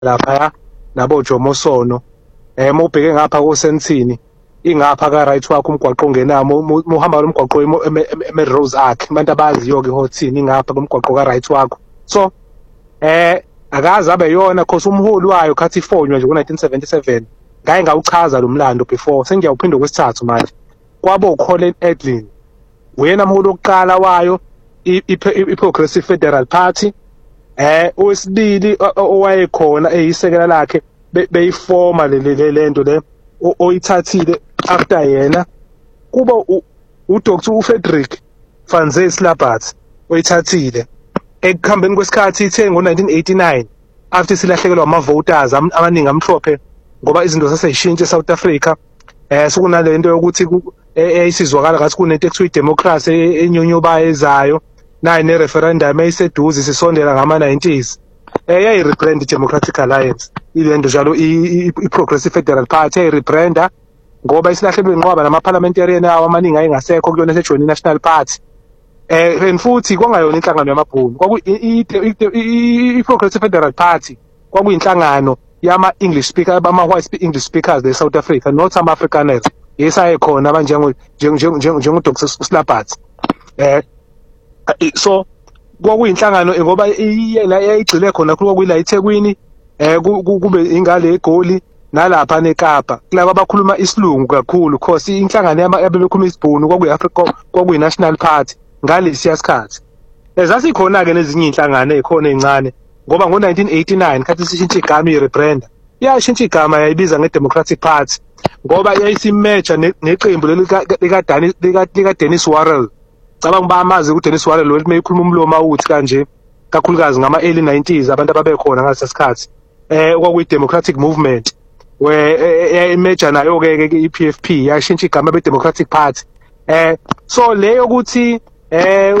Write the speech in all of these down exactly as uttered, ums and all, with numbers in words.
lapha nabo Jomo Sono eh mawubheke ngapha ko Sentini ingapha ka right wakho umgwaqo ongenamo uhamba lomgwaqo eme Rose Arc abantu abaziyo ke hothini ingapha kumgwaqo ka right wakho so eh akaze abe yona cause umholi wayo khathi ifonywa nje ngo nineteen seventy-seven ngaye ngawuchaza lo mlando before sengiyawuphinda kwesithathu manje kwabo Colin Edlin uyena umholi wokuqala wayo i-Progressive Federal Party eh owesibili owayekhona eyisekela lakhe beyifoma le lento le oyithathile after yena kuba uDoctor uFrederick Francis Labat oyithathile ekuhambeni kwesikhathi ithe ngo nineteen eighty-nine after silahlekelwa ama voters amaningi amhlophe ngoba izinto saseyishintshe eSouth Africa eh sokunalento yokuthi eyisizwakala ngathi kunento ekuthiwa idemocracy enyonyobayo ezayo nayi ne referendum eyiseduze sisondela ngama nineties eh yayi rebrand Democratic Alliance ilento njalo i-Progressive Federal Party yayi rebranda ngoba isilahlelwe inqwaba nama parliamentarian awo amaningi ayingasekho kuyona sejoin National Party eh futhi kwangayona inhlangano yamabhunu kwaku i-Progressive Federal Party kwakuyinhlangano yama English speaker abama white English speakers e South Africa not some Afrikaners yesaye khona abanjengo njengo Doctor Slabat eh so kwakuyinhlangano ngoba yena yayigcile khona kulo kuyila eThekwini eh kube ingale eGoli nalapha neKapa kulabo abakhuluma isilungu kakhulu because inhlangano yabebekhuluma isibhunu kwakuyiAfrica kwakuyiNational Party ngalesi sikhathi ezasikhona ke nezinye inhlangano ezikhona ezincane ngoba ngo nineteen eighty-nine khathi sishintsha igama irebranda yashintsha igama yayibiza ngeDemocratic Party ngoba yayisimeja neqembu lika lika Dennis Warrell cabanga ba amazi uDennis Warrell lo meyikhuluma umlomo awuthi kanje kakhulukazi ngama early nineties abantu ababekhona ngaleso sikhathi eh kwakuyi Democratic Movement we imeja nayo ke i-P F P yashintsha igama beDemocratic Party eh so leyo ukuthi eh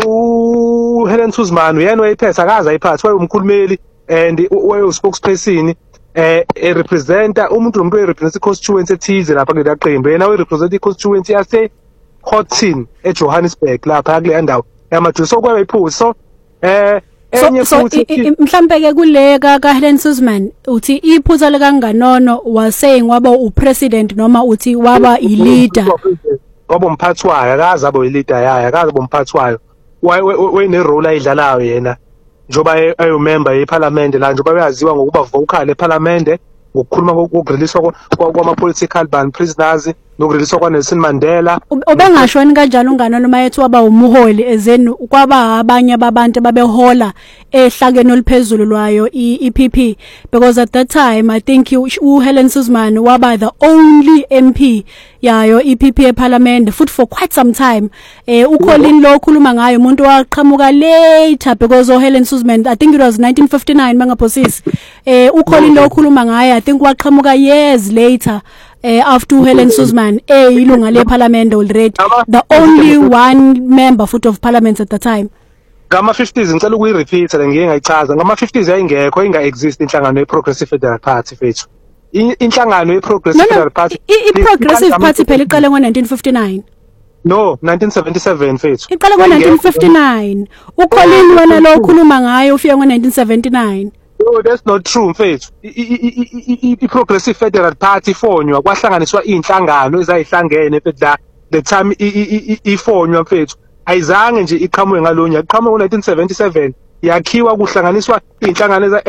u Helen Suzman uyena wayiphetha akaza ayiphathi wayumkhulumeli and waye spokesperson eh e representa umuntu nomuntu we represent constituency ethize lapha kule qembu yena we represent constituency yase Houghton eJohannesburg lapha kule ndawo yamajuso so kwabe iphuzo so eh enye futhi mhlambe ke kule ka Helen Suzman uthi iphutha lekanganono wasaying waba upresident noma uthi waba ileader waba umphathi wayo akaze abe ileader yayo akaze abe umphathi wayo wayene role ayidlalayo yena njoba ayomember yeParliament la njoba bayaziwa ngokuba vocal eParliament ngokukhuluma ngokureleaswa kwama political ban prisoners nokureleaswa kwaNelson Mandela obengashoni kanjalo ungana noma yethu waba umuholi ezeni kwaba abanye babantu babehola ehlakeni oliphezulu lwayo iP P because at that time I think you Helen Suzman waba the only M P yayo iP P eParliament futhi for quite some time eh uColin lo khuluma ngayo umuntu waqhamuka later because Helen Suzman I think it was nineteen fifty-nine mangaphosisi eh uColin lo khuluma ngayo I think waqhamuka years later uh, after Helen Suzman eh ilunga leParliament already the only one member foot of parliament at the time ngama fifties ngicela ukuyirepeat le ngeke ngayichaza ngama fifties yayingekho inga exist inhlangano yeProgressive Federal Party fethu inhlangano yeProgressive Federal Party iProgressive Party phela iqale ngo nineteen fifty-nine no nineteen seventy-seven fethu iqale ngo nineteen fifty-nine uColin wena lo ukhuluma ngayo ufike ngo nineteen seventy-nine. No, that's not true mfethu iProgressive Federal Party ifonywa kwahlanganiswa inhlangano ezayihlangene mfethu la the time ifonywa mfethu ayizange nje iqhamuke ngalonya iqhamuke ngo nineteen seventy-seven yakhiwa kuhlanganiswa inhlangano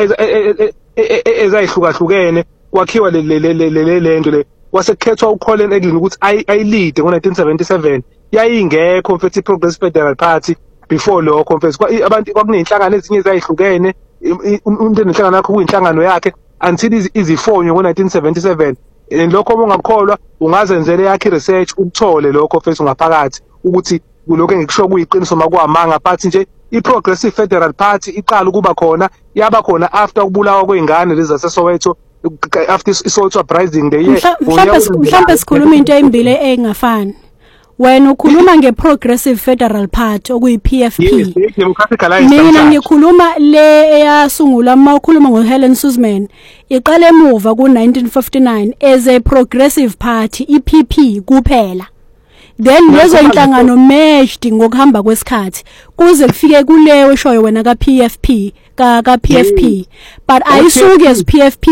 ezayihlukahlukene kwakhiwa le le lento le wasekhethwa uColin Edlin ukuthi ayilide ngo nineteen seventy-seven yayingekho mfethu iProgressive Federal Party before lokho mfethu abantu kwakunenhlangano ezinye ezayihlukene umuntu enhlangano yakho kuyinhlangano yakhe until izifonywe ngo nineteen seventy-seven lokho ongakholwa ungazenzele yakhe research ukuthole lokho mfethu ngaphakathi ukuthi kuloko engikusho kuyiqiniso makuamanga but nje iProgressive Federal Party iqala ukuba khona yaba khona after ukubulawa kweingane lezi zaseSoweto after iSoweto uprising the year mhlambe sikhuluma into ezimbili engafani wena ukhuluma ngeProgressive Federal Party okuyiP F P mina ngikhuluma le eyasungula uma ukhuluma ngoHelen Suzman iqale emuva ku nineteen fifty-nine as a Progressive Party iP P kuphela then lezo inhlangano merged ngokuhamba kwesikhathi kuze kufike kuleyo eshoyo wena ka P F P ka ka P F P but ayisuki as P F P